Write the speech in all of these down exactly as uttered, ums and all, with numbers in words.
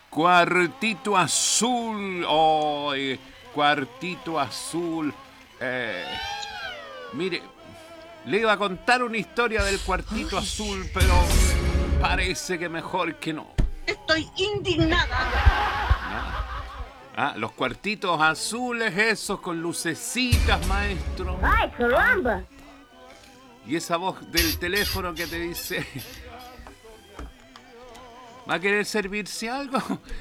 Cuartito azul. Oh, eh, cuartito azul. Eh, mire, le iba a contar una historia del cuartito Ay. azul, pero parece que mejor que no. Estoy indignada. Ah, ah, los cuartitos azules esos con lucecitas, maestro. ¡Ay, caramba! Y esa voz del teléfono que te dice... ¿Va a querer servirse algo?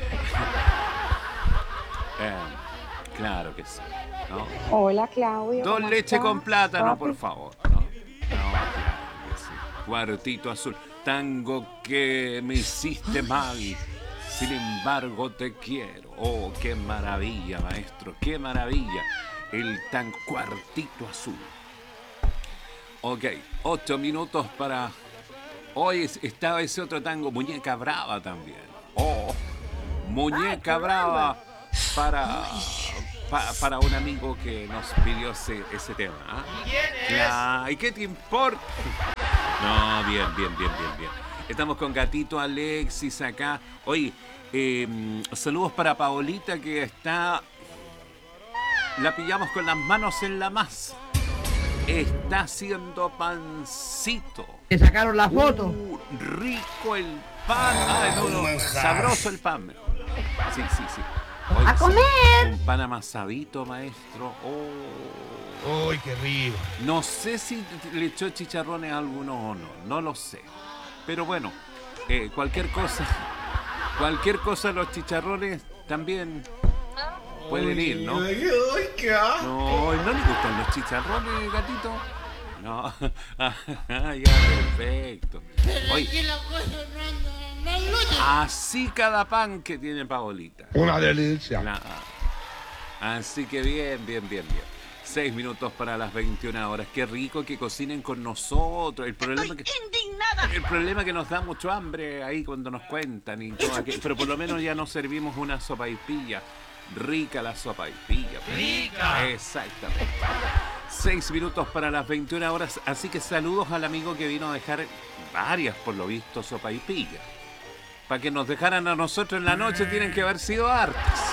eh, claro que sí, ¿no? Hola, Claudio. Dos leche con plátano, por favor, ¿no? No, claro que sí. Cuartito azul. Tango que me hiciste mal, sin embargo te quiero. Oh, qué maravilla, maestro, qué maravilla. El tan cuartito azul. Ok, ocho minutos para... Hoy estaba ese otro tango, Muñeca Brava también. Oh, Muñeca Ay, Brava para, pa, para un amigo que nos pidió ese, ese tema. ¿eh? ¿Y quién es? ¿Y qué te importa? No, bien, bien, bien, bien, bien. Estamos con Gatito Alexis acá. Oye, eh, saludos para Paolita que está... La pillamos con las manos en la masa. Está haciendo pancito. ¿Te sacaron la foto? Uh, rico el pan. Ay, no, no, sabroso el pan. Sí, sí, sí. Hoy, ¡a comer! Un pan amasadito, maestro. Oh. ¡Uy, qué rico! No sé si le echó chicharrones a alguno o no. No lo sé. Pero bueno, eh, cualquier cosa. Cualquier cosa, los chicharrones también... pueden ir, ¿no? Ay, ay, qué asco. No, ¿no le gustan los chicharrones, gatito? No. Ya, perfecto. Oye, así cada pan que tiene Paolita. Una delicia. La... Así que bien, bien, bien, bien. Seis minutos para las veintiuna horas. Qué rico que cocinen con nosotros. El problema Estoy que... indignada. El problema es que nos da mucho hambre ahí cuando nos cuentan y todo aquello. Pero por lo menos ya nos servimos una sopaipilla. Rica la sopaipilla. Rica. Exactamente. Seis minutos para las veintiuna horas. Así que saludos al amigo que vino a dejar varias, por lo visto, sopaipillas. Para que nos dejaran a nosotros en la noche tienen que haber sido hartas.